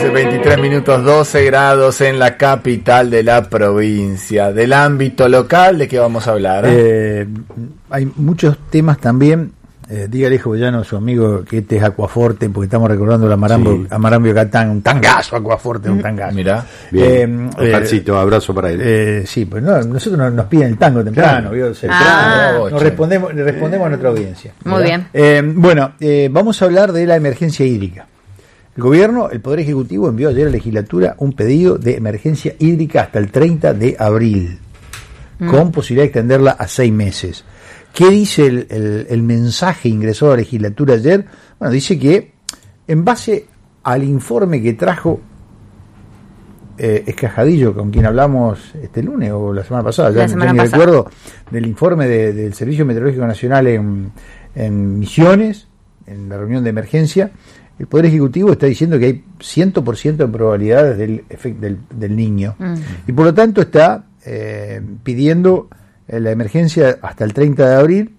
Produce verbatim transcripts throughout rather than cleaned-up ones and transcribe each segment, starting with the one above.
veintitrés minutos, doce grados en la capital de la provincia. Del ámbito local, ¿de qué vamos a hablar? Eh, hay muchos temas también. Eh, dígale, Jovellanos, a su amigo que este es Aquaforte, porque estamos recordando la Marambio, sí. a Marambio Catán, un tangazo, Aquaforte, un tangazo. Mirá, bien. Eh, Ojalcito, abrazo para él. Eh, sí, pues no, nosotros nos, nos piden el tango temprano, claro. ¿vio? Ah. Nos respondemos, le respondemos a nuestra audiencia. Muy ¿verdad? bien. Eh, bueno, eh, vamos a hablar de la emergencia hídrica. El gobierno, el Poder Ejecutivo, envió ayer a la legislatura un pedido de emergencia hídrica hasta el treinta de abril, mm. con posibilidad de extenderla a seis meses. ¿Qué dice el, el, el mensaje ingresado a la legislatura ayer? Bueno, dice que en base al informe que trajo eh, Escajadillo, con quien hablamos este lunes o la semana pasada, ya no me recuerdo, del informe de, del Servicio Meteorológico Nacional en, en Misiones, en la reunión de emergencia, el Poder Ejecutivo está diciendo que hay cien por ciento de probabilidades del, efecto del, del Niño. Mm. Y por lo tanto está eh, pidiendo la emergencia hasta el treinta de abril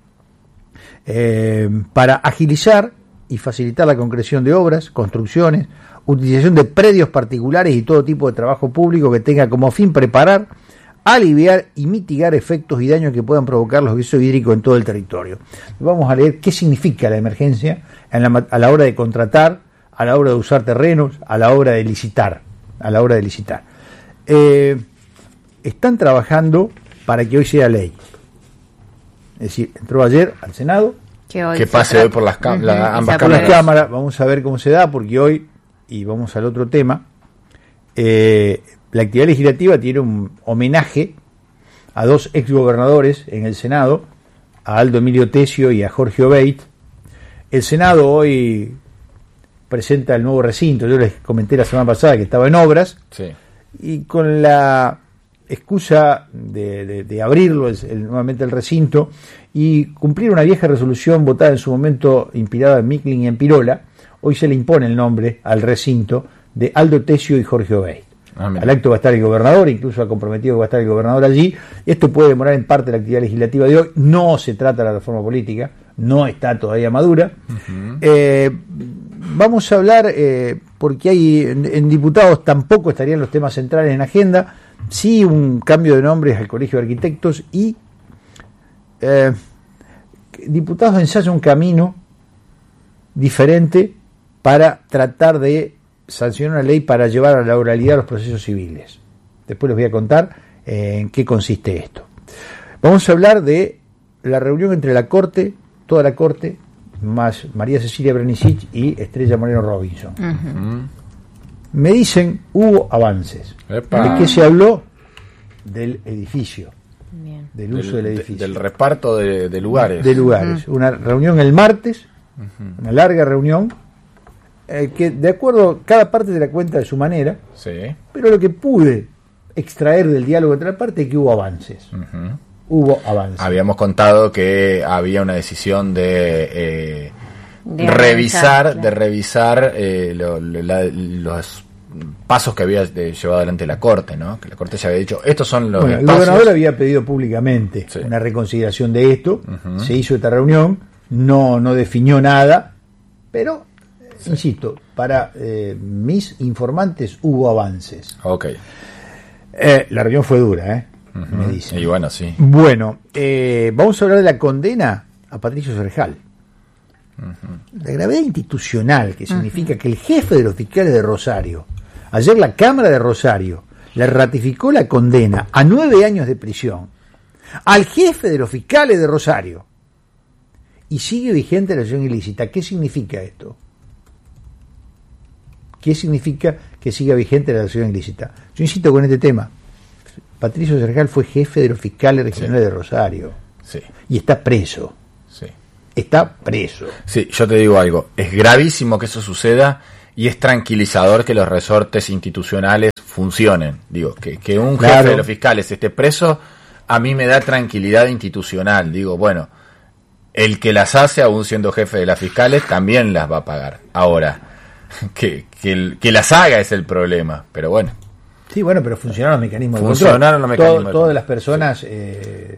eh, para agilizar y facilitar la concreción de obras, construcciones, utilización de predios particulares y todo tipo de trabajo público que tenga como fin preparar, aliviar y mitigar efectos y daños que puedan provocar los desastres hídricos en todo el territorio. Vamos a leer qué significa la emergencia en la, a la hora de contratar, a la hora de usar terrenos, a la hora de licitar, a la hora de licitar. Eh, están trabajando para que hoy sea ley. Es decir, entró ayer al Senado. Que, hoy que pase hoy por las cam- uh-huh, la, ambas por las cámaras. Vamos a ver cómo se da, porque hoy, y vamos al otro tema, eh, la actividad legislativa tiene un homenaje a dos exgobernadores en el Senado, a Aldo Emilio Tesio y a Jorge Obeit. El Senado hoy presenta el nuevo recinto. Yo les comenté la semana pasada que estaba en obras. Sí. Y con la excusa de, de, de abrirlo el, el, nuevamente el recinto y cumplir una vieja resolución votada en su momento inspirada en Micklin y en Pirola, hoy se le impone el nombre al recinto de Aldo Tesio y Jorge Obeit. Ah, al acto va a estar el gobernador, incluso ha comprometido que va a estar el gobernador allí. Esto puede demorar en parte la actividad legislativa de hoy. No se trata de la reforma política, no está todavía madura. Uh-huh. Eh, vamos a hablar, eh, porque hay en, en diputados tampoco estarían los temas centrales en agenda. Sí, un cambio de nombres al Colegio de Arquitectos y eh, diputados ensayan un camino diferente para tratar de sancionar una ley para llevar a la oralidad los procesos civiles. Después les voy a contar eh, en qué consiste esto. Vamos a hablar de la reunión entre la Corte, toda la Corte, más María Cecilia Brenicic y Estrella Moreno Robinson. Uh-huh. Me dicen, hubo avances. Epa. ¿De qué se habló? Del edificio. Bien. Del uso del, del edificio. Del reparto de, de lugares. De lugares. Uh-huh. Una reunión el martes, uh-huh. una larga reunión, eh, que de acuerdo, cada parte de la cuenta de su manera, sí. pero lo que pude extraer del diálogo entre las partes es que hubo avances. Uh-huh. Hubo avances. Habíamos contado que había una decisión de... Eh, De revisar, claro. de revisar eh, lo, la, los pasos que había de, llevado adelante la Corte, ¿no? Que la Corte se había dicho, estos son los bueno, el gobernador había pedido públicamente sí. una reconsideración de esto, uh-huh. se hizo esta reunión, no, no definió nada, pero, sí. insisto, para eh, mis informantes hubo avances. Ok. Eh, la reunión fue dura, ¿eh? Uh-huh. Me dicen. Y bueno, sí. Bueno, eh, vamos a hablar de la condena a Patricio Serjal. Uh-huh. La gravedad institucional, que significa uh-huh. que el jefe de los fiscales de Rosario, ayer la Cámara de Rosario le ratificó la condena a nueve años de prisión al jefe de los fiscales de Rosario y sigue vigente la acción ilícita. ¿Qué significa esto? ¿Qué significa que siga vigente la acción ilícita? Yo insisto con este tema. Patricio Serjal fue jefe de los fiscales regionales sí. de Rosario sí. y está preso. Sí. Está preso. Sí, yo te digo algo, es gravísimo que eso suceda y es tranquilizador que los resortes institucionales funcionen. Digo, que, que un claro. jefe de los fiscales esté preso, a mí me da tranquilidad institucional. Digo, bueno, el que las hace, aún siendo jefe de las fiscales, también las va a pagar. Ahora, que, que, el, que las haga es el problema, pero bueno. Sí, bueno, pero funcionaron los mecanismos funcionaron de control. Los mecanismos Todo, de todas las personas... Sí. Eh,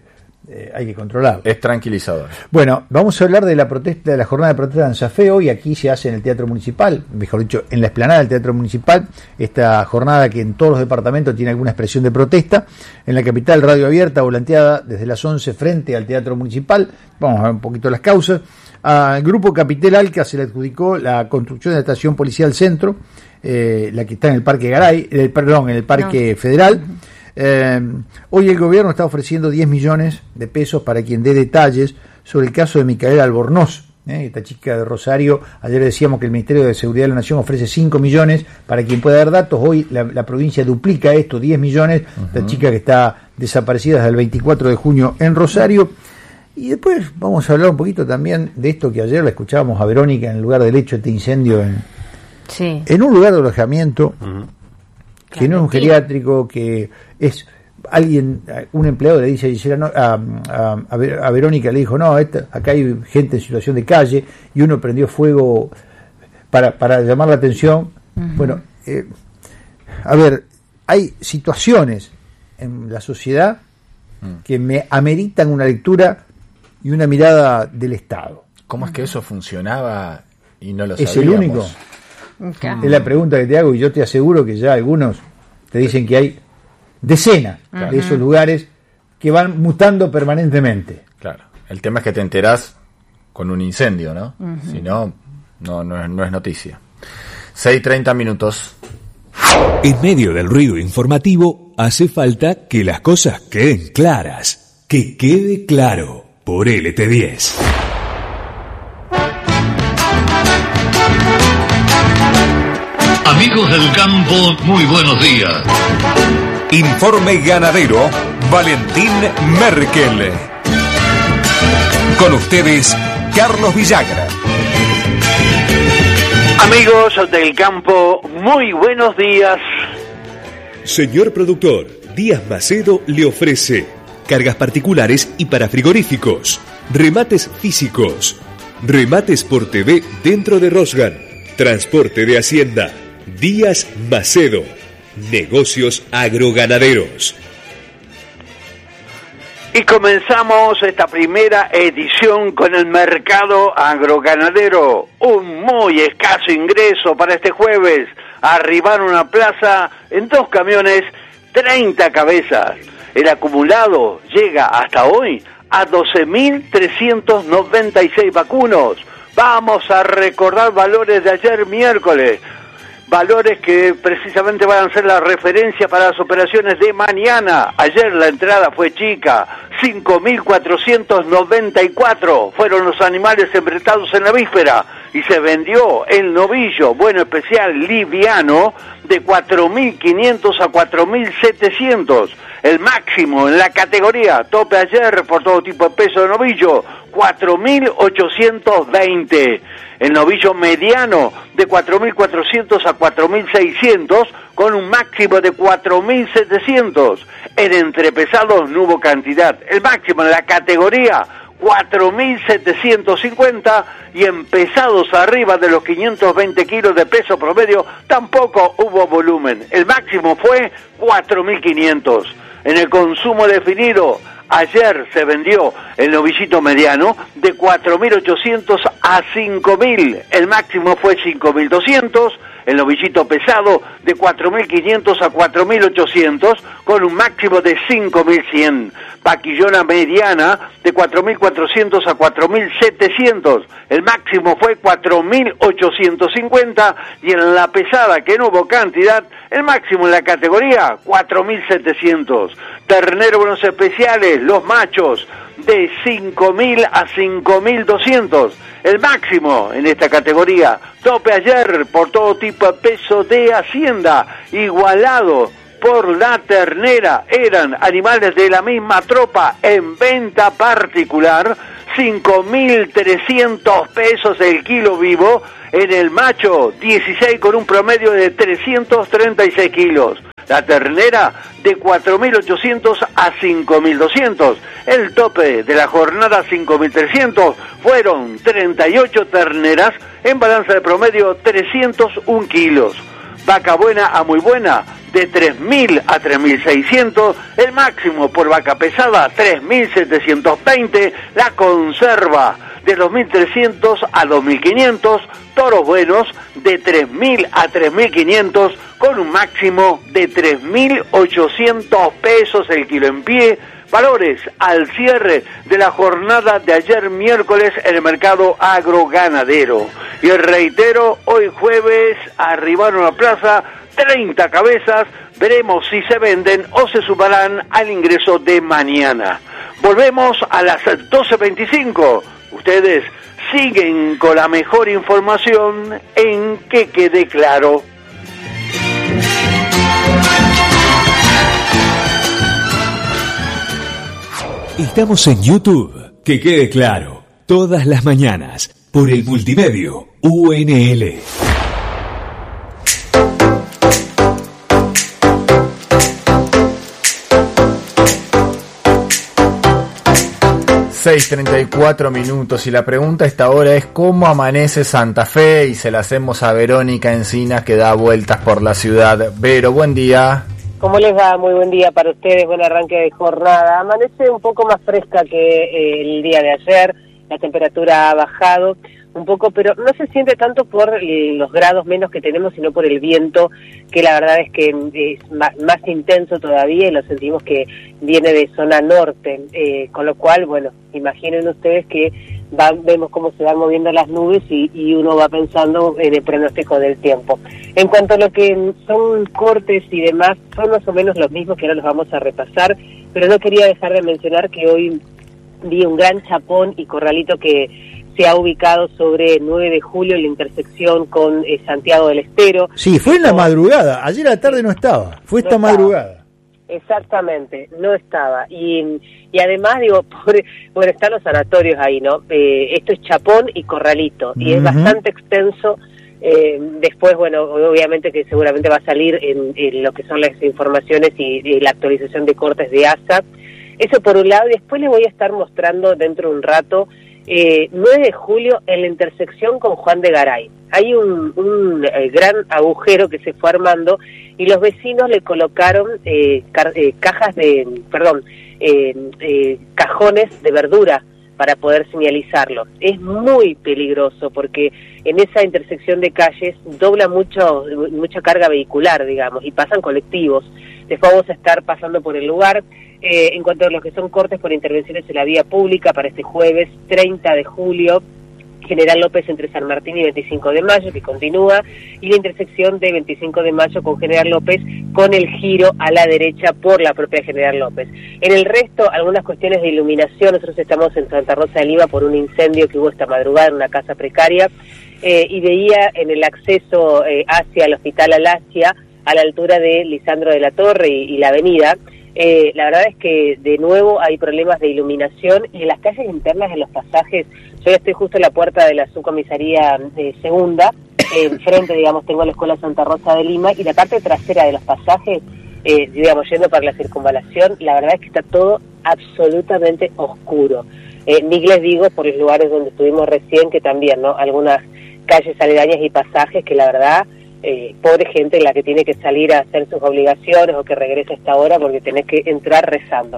eh, hay que controlarlo. Es tranquilizador. Bueno, vamos a hablar de la protesta, de la jornada de protesta de ANSAFE. Hoy aquí se hace en el Teatro Municipal, mejor dicho, en la explanada del Teatro Municipal, esta jornada que en todos los departamentos tiene alguna expresión de protesta. En la capital, radio abierta, volanteada desde las once frente al Teatro Municipal. Vamos a ver un poquito las causas. Al grupo Capitel Alca se le adjudicó la construcción de la estación policial Centro, eh, la que está en el Parque Garay, eh, perdón, en el Parque no. Federal. Eh, hoy el gobierno está ofreciendo diez millones de pesos para quien dé detalles sobre el caso de Micaela Albornoz, eh, esta chica de Rosario. Ayer decíamos que el Ministerio de Seguridad de la Nación ofrece cinco millones para quien pueda dar datos. Hoy la, la provincia duplica esto, diez millones. Uh-huh. La chica que está desaparecida desde el veinticuatro de junio en Rosario. Y después vamos a hablar un poquito también de esto que ayer la escuchábamos a Verónica en el lugar del hecho de este incendio en, sí. en un lugar de alojamiento. Uh-huh. Que no es un geriátrico, que es alguien, un empleado le dice a, a, a, a Verónica, le dijo, no, esta, acá hay gente en situación de calle, y uno prendió fuego para, para llamar la atención. Uh-huh. Bueno, eh, a ver, hay situaciones en la sociedad uh-huh. que me ameritan una lectura y una mirada del Estado. ¿Cómo es que eso funcionaba y no lo sabíamos? ¿Es el único? Okay. Es la pregunta que te hago, y yo te aseguro que ya algunos te dicen que hay decenas uh-huh. de esos lugares que van mutando permanentemente. Claro, el tema es que te enterás con un incendio, ¿no? Uh-huh. Si no, no, no, es, no es noticia. seis treinta minutos. En medio del ruido informativo hace falta que las cosas queden claras. Que quede claro por L T diez. Amigos del campo, muy buenos días. Informe ganadero, Valentín Merkel. Con ustedes, Carlos Villagra. Amigos del campo, muy buenos días. Señor productor, Díaz Macedo le ofrece cargas particulares y para frigoríficos, remates físicos, remates por T V dentro de Rosgan, transporte de hacienda. Díaz Macedo, negocios agroganaderos. Y comenzamos esta primera edición con el mercado agroganadero. Un muy escaso ingreso para este jueves. Arribaron a plaza en dos camiones, treinta cabezas. El acumulado llega hasta hoy a doce mil trescientos noventa y seis vacunos. Vamos a recordar valores de ayer miércoles. Valores que precisamente van a ser la referencia para las operaciones de mañana. Ayer la entrada fue chica, cinco mil cuatrocientos noventa y cuatro fueron los animales embretados en la víspera y se vendió el novillo, bueno especial liviano, de cuatro mil quinientos a cuatro mil setecientos. El máximo en la categoría tope ayer por todo tipo de peso de novillo, cuatro mil ochocientos veinte. El novillo mediano de cuatro mil cuatrocientos a cuatro mil seiscientos con un máximo de cuatro mil setecientos. En entrepesados no hubo cantidad. El máximo en la categoría cuatro mil setecientos cincuenta y en pesados arriba de los quinientos veinte kilos de peso promedio tampoco hubo volumen. El máximo fue cuatro mil quinientos. En el consumo definido, ayer se vendió el novillito mediano de cuatro mil ochocientos a cinco mil. El máximo fue cinco mil doscientos. El novillito pesado de cuatro mil quinientos a cuatro mil ochocientos con un máximo de cinco mil cien. Paquillona mediana de cuatro mil cuatrocientos a cuatro mil setecientos. El máximo fue cuatro mil ochocientos cincuenta y en la pesada, que no hubo cantidad, el máximo en la categoría cuatro mil setecientos. Ternero buenos especiales, los machos de cinco mil a cinco mil doscientos. El máximo en esta categoría, tope ayer por todo tipo de peso de hacienda, igualado por la ternera, eran animales de la misma tropa en venta particular, cinco mil trescientos pesos el kilo vivo, en el macho dieciséis con un promedio de trescientos treinta y seis kilos. La ternera de cuatro mil ochocientos a cinco mil doscientos. El tope de la jornada cinco mil trescientos fueron treinta y ocho terneras en balanza de promedio trescientos uno kilos. Vaca buena a muy buena de tres mil a tres mil seiscientos, el máximo por vaca pesada tres mil setecientos veinte, la conserva de dos mil trescientos a dos mil quinientos, toros buenos de tres mil a tres mil quinientos con un máximo de tres mil ochocientos pesos el kilo en pie. Valores al cierre de la jornada de ayer miércoles en el mercado agroganadero. Y reitero, hoy jueves arribaron a plaza treinta cabezas, veremos si se venden o se sumarán al ingreso de mañana. Volvemos a las doce veinticinco. Ustedes siguen con la mejor información en Que Quede Claro. Estamos en YouTube. Que quede claro, todas las mañanas, por el Multimedio U N L. seis treinta y cuatro minutos y la pregunta a esta hora es ¿cómo amanece Santa Fe? Y se la hacemos a Verónica Encinas, que da vueltas por la ciudad. Vero, buen día. ¿Cómo les va? Muy buen día para ustedes, buen arranque de jornada. Amanece un poco más fresca que eh, el día de ayer, la temperatura ha bajado un poco, pero no se siente tanto por los grados menos que tenemos, sino por el viento, que la verdad es que es más, más intenso todavía y lo sentimos que viene de zona norte, eh, con lo cual, bueno, imaginen ustedes que va, vemos cómo se van moviendo las nubes y, y uno va pensando en el pronóstico del tiempo. En cuanto a lo que son cortes y demás, son más o menos los mismos que ahora los vamos a repasar, pero no quería dejar de mencionar que hoy vi un gran chapón y corralito que se ha ubicado sobre nueve de julio en la intersección con eh, Santiago del Estero. Sí, fue en la madrugada, ayer a la tarde no estaba, fue esta no estaba. madrugada. Exactamente, no estaba. Y, y además, digo, por, bueno, están los sanatorios ahí, ¿no? Eh, esto es chapón y corralito, y uh-huh. es bastante extenso. Eh, después, bueno, obviamente que seguramente va a salir en, en lo que son las informaciones y, y la actualización de cortes de A S A. Eso por un lado, y después les voy a estar mostrando dentro de un rato Eh, nueve de julio en la intersección con Juan de Garay. Hay un, un eh, gran agujero que se fue armando y los vecinos le colocaron eh, car- eh, cajas de, perdón, eh, eh, cajones de verdura para poder señalizarlo. Es muy peligroso porque en esa intersección de calles dobla mucho mucha carga vehicular, digamos, y pasan colectivos. Después vamos a estar pasando por el lugar. Eh, en cuanto a los que son cortes por intervenciones en la vía pública, para este jueves treinta de julio, General López entre San Martín y veinticinco de mayo, que continúa, y la intersección de veinticinco de mayo con General López, con el giro a la derecha por la propia General López. En el resto, algunas cuestiones de iluminación. Nosotros estamos en Santa Rosa de Lima por un incendio que hubo esta madrugada en una casa precaria, eh, y veía en el acceso eh, hacia el Hospital Alasia, a la altura de Lisandro de la Torre y, y la avenida, Eh, la verdad es que de nuevo hay problemas de iluminación y en las calles internas de los pasajes. Yo ya estoy justo en la puerta de la subcomisaría eh, segunda, eh, enfrente, digamos, tengo la Escuela Santa Rosa de Lima, y la parte trasera de los pasajes, eh, digamos, yendo para la circunvalación, la verdad es que está todo absolutamente oscuro. Eh, ni les digo por los lugares donde estuvimos recién, que también, ¿no? Algunas calles aledañas y pasajes que la verdad... Eh, pobre gente la que tiene que salir a hacer sus obligaciones o que regrese a esta hora porque tenés que entrar rezando.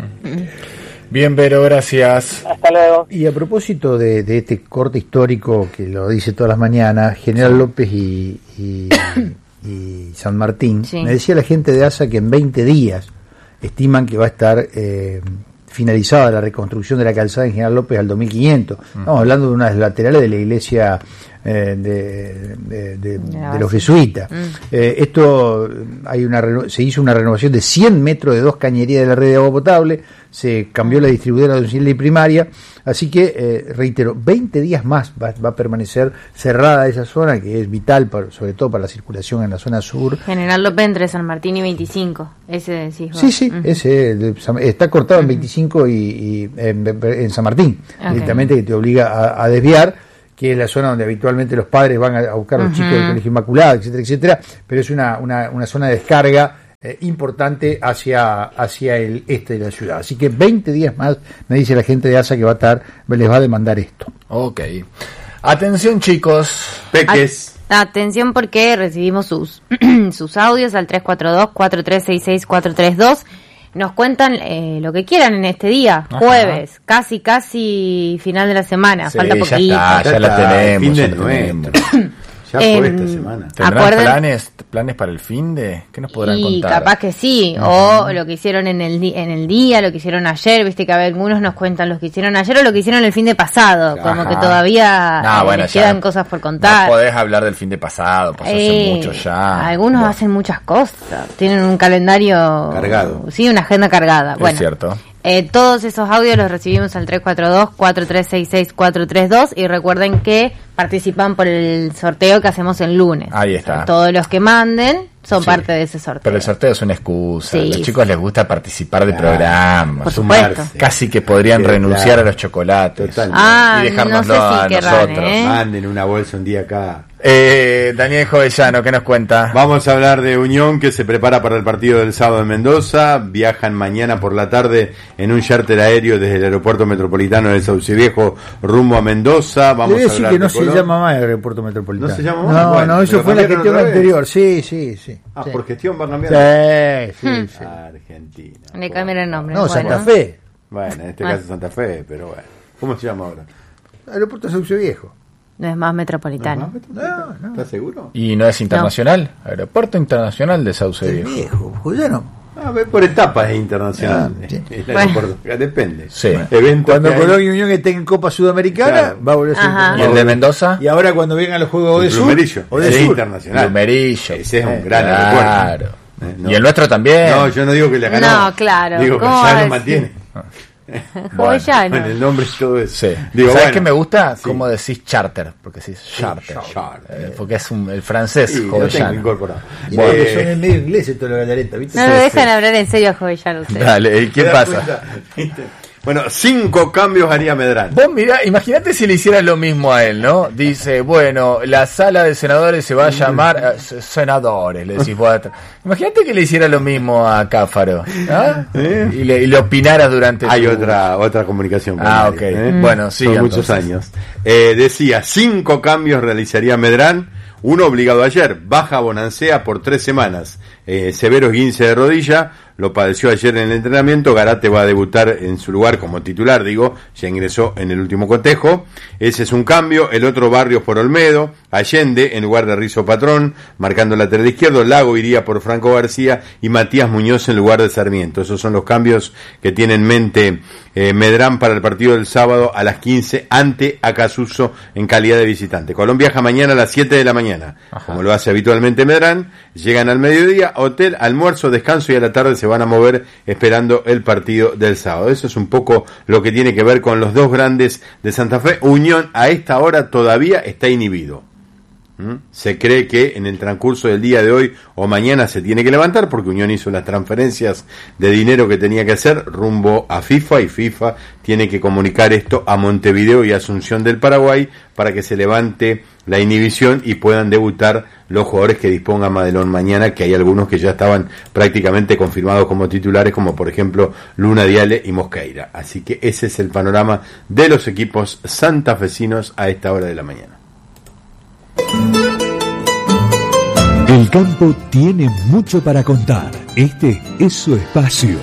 Bien, Vero, gracias. Hasta luego. Y a propósito de, de este corte histórico que lo dice todas las mañanas, General López y, y, y San Martín, sí. Me decía la gente de A S A que en veinte días estiman que va a estar eh, finalizada la reconstrucción de la calzada en General López al dos mil quinientos. Mm. Estamos hablando de unas laterales de la iglesia eh, de, de, de, de los jesuitas. Mm. Eh, esto hay una reno- se hizo una renovación de cien metros de dos cañerías de la red de agua potable, se cambió la distribuidora domiciliaria y primaria, así que, eh, reitero, veinte días más va, va a permanecer cerrada esa zona, que es vital, para, sobre todo para la circulación en la zona sur. General López entre San Martín y veinticinco, ese decís vos. Sí, sí, uh-huh. ese de, está cortado uh-huh. en veinticinco y, y en, en San Martín, okay. Directamente, que te obliga a, a desviar, que es la zona donde habitualmente los padres van a, a buscar a los uh-huh. chicos del Colegio Inmaculado, etcétera, etcétera, pero es una, una, una zona de descarga Eh, importante hacia hacia el este de la ciudad. Así que veinte días más, me dice la gente de A S A, que va a estar, les va a demandar esto. Ok. Atención, chicos. Peques. Atención porque recibimos sus sus audios al tres cuatro dos, cuatro tres seis seis, cuatro tres dos. Nos cuentan eh, lo que quieran en este día, Ajá. jueves, casi casi final de la semana, sí, falta poquito. Ya, está, ya la tenemos. Fin de nuestro. Ya fue eh, esta semana. ¿Tendrán acuerden... planes, planes para el fin de? ¿Qué nos podrán y contar? Capaz que sí, uh-huh. o lo que hicieron en el, di- en el día, lo que hicieron ayer, viste que a ver, algunos nos cuentan lo que hicieron ayer o lo que hicieron el fin de pasado, Ajá. como que todavía no, eh, bueno, les quedan cosas por contar. No podés hablar del fin de pasado, pasó eh, hace mucho ya. Algunos bueno. hacen muchas cosas, tienen un calendario... Cargado. Sí, una agenda cargada. Es bueno, cierto. Eh, todos esos audios los recibimos al tres cuatro dos, cuatro tres seis seis, cuatro tres dos y recuerden que participan por el sorteo que hacemos el lunes. Ahí está. O sea, todos los que manden son sí, parte de ese sorteo. Pero el sorteo es una excusa. Sí, a los chicos sí. les gusta participar de claro, programas. Por supuesto. Casi que podrían sí, renunciar claro. a los chocolates. Totalmente. Ah, y dejárnoslo no sé si a querrán, nosotros. ¿eh? Manden una bolsa un día acá. Eh, Daniel Jovellano, ¿qué nos cuenta? Vamos a hablar de Unión, que se prepara para el partido del sábado en Mendoza. Viajan mañana por la tarde en un charter aéreo desde el aeropuerto metropolitano de Sauce Viejo rumbo a Mendoza. Vamos Le voy a a decir hablar que no de se Colón. llama más el aeropuerto metropolitano. No se llama más. No, bueno, no, eso fue la gestión anterior. Sí, sí, sí. Ah, sí. por gestión va a cambiar. Sí, sí, Hmm. sí. Argentina. Le cambian el nombre. No, bueno. Santa Fe. Bueno, en este Ah. caso Santa Fe, pero bueno. ¿Cómo se llama ahora? Aeropuerto Sauce Viejo. No es más metropolitano. No, no. ¿Estás seguro? ¿Y no es internacional? No. Aeropuerto Internacional de Sauce Viejo. Viejo, Juliano. Ah, por etapas es internacional. Ah, sí. El aeropuerto, depende. Sí. Eventos Cuando que Colón hay... y Unión estén en Copa Sudamericana, Claro. va a volver a ser Ajá. ¿Y el de internacional. Mendoza? Y ahora cuando vengan los Juegos de El Sur, Plumerillo. o de Es Sur. internacional. Plumerillo. Ese es un Eh, gran claro. aeropuerto. Eh, no. Y el nuestro también. No, yo no digo que le ganó. No, claro. Digo que ¿Cómo ya va a lo decir? mantiene. Jovellano. Con el nombre y todo eso. Sí. Digo, ¿Sabes bueno, qué me gusta? sí. Cómo decís charter, porque decís charter. charter. Eh, porque es un, el francés Sí, lo Jovellano. tengo incorporado. Y Bueno, porque son en medio inglés esto lo galareta, ¿viste? No lo dejan hablar en serio a Jovellano ustedes. Dale, ¿y qué ¿te das pasa? cuenta? ¿Viste? Bueno, cinco cambios haría Medrán. Vos mirá, imagínate si le hicieras lo mismo a él, ¿no? Dice, bueno, la sala de senadores se va a llamar eh, senadores, le decís vos atrás. Imagínate que le hiciera lo mismo a Cáfaro, ¿ah? ¿Eh? Y, le, y le opinaras durante Hay tu... otra otra comunicación. con Ah, Mario, ok. ¿eh? Mm. Bueno, sí. Son entonces. muchos años. Eh, decía, cinco cambios realizaría Medrán. Uno obligado ayer, baja Bonancea por tres semanas. Eh, severo esguince de rodilla, lo padeció ayer en el entrenamiento. Garate va a debutar en su lugar como titular, digo, ya ingresó en el último cotejo. Ese es un cambio. El otro, Barrios por Olmedo, Allende en lugar de Rizo Patrón, marcando el lateral izquierdo. Lago iría por Franco García y Matías Muñoz en lugar de Sarmiento. Esos son los cambios que tiene en mente eh, Medrán para el partido del sábado a las quince ante Acasuso en calidad de visitante. Colón viaja mañana a las siete de la mañana, Ajá. como lo hace habitualmente Medrán. Llegan al mediodía, hotel, almuerzo, descanso y a la tarde se van a mover esperando el partido del sábado. Eso es un poco lo que tiene que ver con los dos grandes de Santa Fe. Unión a esta hora todavía está inhibido. ¿Mm? Se cree que en el transcurso del día de hoy o mañana se tiene que levantar porque Unión hizo las transferencias de dinero que tenía que hacer rumbo a FIFA y FIFA tiene que comunicar esto a Montevideo y Asunción del Paraguay para que se levante la inhibición y puedan debutar los jugadores que disponga Madelón mañana, que hay algunos que ya estaban prácticamente confirmados como titulares, como por ejemplo Luna Diale y Mosqueira. Así que ese es el panorama de los equipos santafesinos a esta hora de la mañana. El campo tiene mucho para contar. Este es su espacio.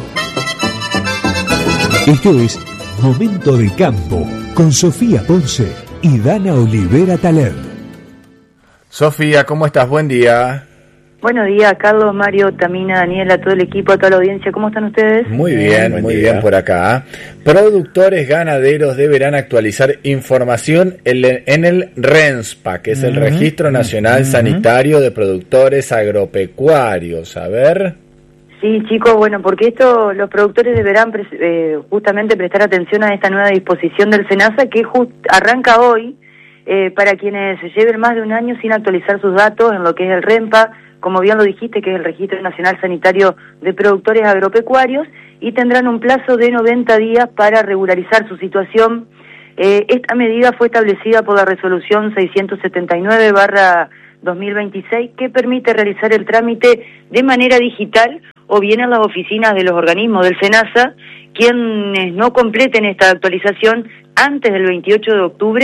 Esto es Momento de Campo con Sofía Ponce y Dana Olivera Taler. Sofía, ¿cómo estás? Buen día. Buenos días, Carlos, Mario, Tamina, Daniela, todo el equipo, a toda la audiencia. ¿Cómo están ustedes? Muy bien, Buen muy día. bien por acá. Productores ganaderos deberán actualizar información en en el RENSPA, que es el Ujú. Registro Nacional Ujú. Sanitario de Productores Agropecuarios. A ver. Sí, chicos, bueno, porque esto los productores deberán pres- eh, justamente prestar atención a esta nueva disposición del SENASA que just arranca hoy eh, para quienes lleven más de un año sin actualizar sus datos en lo que es el RENPA, como bien lo dijiste, que es el Registro Nacional Sanitario de Productores Agropecuarios, y tendrán un plazo de noventa días para regularizar su situación. Eh, esta medida fue establecida por la resolución seiscientos setenta y nueve barra dos mil veintiséis, que permite realizar el trámite de manera digital o bien en las oficinas de los organismos del SENASA. Quienes no completen esta actualización antes del veintiocho de octubre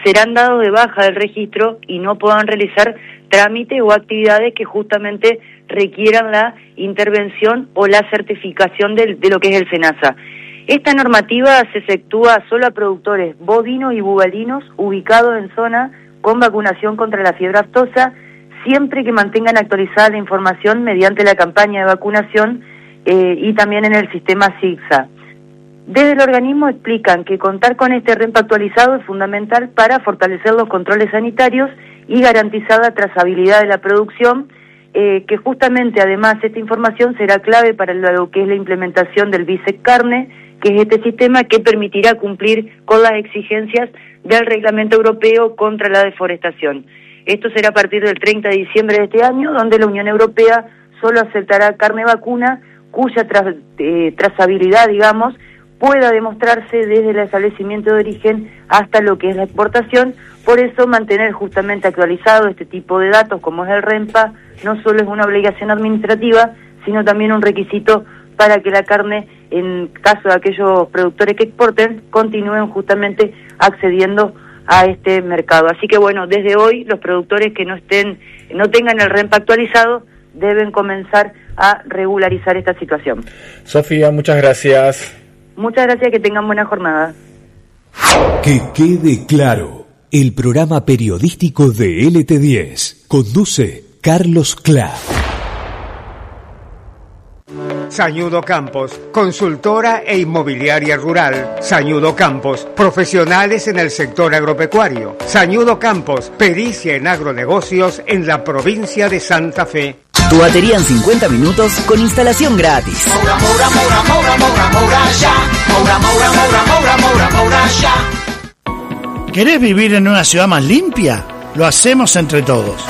serán dados de baja del registro y no podrán realizar trámites o actividades que justamente requieran la intervención o la certificación de, de lo que es el SENASA. Esta normativa se efectúa solo a productores bovinos y bubalinos ubicados en zonas con vacunación contra la fiebre aftosa, siempre que mantengan actualizada la información mediante la campaña de vacunación eh, y también en el sistema SIGSA. Desde el organismo explican que contar con este REMPA actualizado es fundamental para fortalecer los controles sanitarios y garantizar la trazabilidad de la producción, eh, que justamente además esta información será clave para lo que es la implementación del BISEC Carne, que es este sistema que permitirá cumplir con las exigencias del Reglamento Europeo contra la deforestación. Esto será a partir del treinta de diciembre de este año, donde la Unión Europea solo aceptará carne vacuna cuya tra- eh, trazabilidad, digamos, pueda demostrarse desde el establecimiento de origen hasta lo que es la exportación. Por eso mantener justamente actualizado este tipo de datos como es el REMPA no solo es una obligación administrativa, sino también un requisito para que la carne, en caso de aquellos productores que exporten, continúen justamente accediendo a este mercado. Así que bueno, desde hoy los productores que no estén, no tengan el REMPA actualizado deben comenzar a regularizar esta situación. Sofía, muchas gracias. Muchas gracias, que tengan buena jornada. Que quede claro, el programa periodístico de L T diez conduce Carlos Clá. Sañudo Campos, consultora e inmobiliaria rural. Sañudo Campos, profesionales en el sector agropecuario. Sañudo Campos, pericia en agronegocios en la provincia de Santa Fe. Tu batería en cincuenta minutos con instalación gratis. Moura, moura, moura, moura, moura, moura, ya. Moura, moura, moura, moura, moura, moura, ya. ¿Querés vivir en una ciudad más limpia? Lo hacemos entre todos.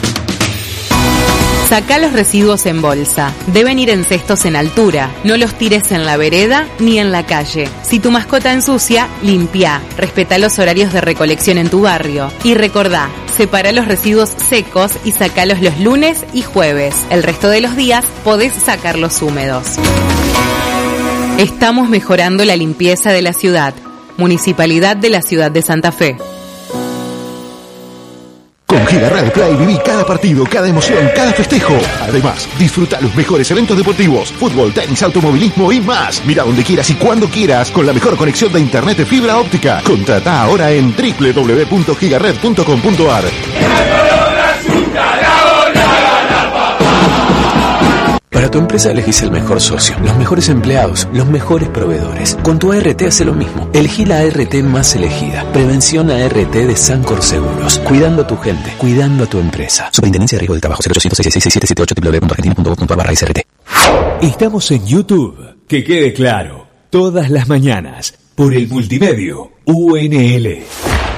Sacá los residuos en bolsa. Deben ir en cestos en altura. No los tires en la vereda ni en la calle. Si tu mascota ensucia, limpia. Respetá los horarios de recolección en tu barrio. Y recordá, separa los residuos secos y sacalos los lunes y jueves. El resto de los días podés sacarlos húmedos. Estamos mejorando la limpieza de la ciudad. Municipalidad de la Ciudad de Santa Fe. Con Giga Play viví cada partido, cada emoción, cada festejo. Además, disfruta los mejores eventos deportivos, fútbol, tenis, automovilismo y más. Mira donde quieras y cuando quieras con la mejor conexión de internet de fibra óptica. Contrata ahora en doble u doble u doble u punto gigared punto com punto a r. Para tu empresa elegís el mejor socio, los mejores empleados, los mejores proveedores. Con tu A R T hace lo mismo. Elegí la A R T más elegida. Prevención A R T de Sancor Seguros. Cuidando a tu gente, cuidando a tu empresa. Superintendencia de Riesgo del Trabajo. cero ochocientos seis seis seis siete siete ocho doble u doble u doble u punto argentina punto gov punto a r barra S R T. Estamos en YouTube. Que quede claro. Todas las mañanas. Por el multimedio U N L.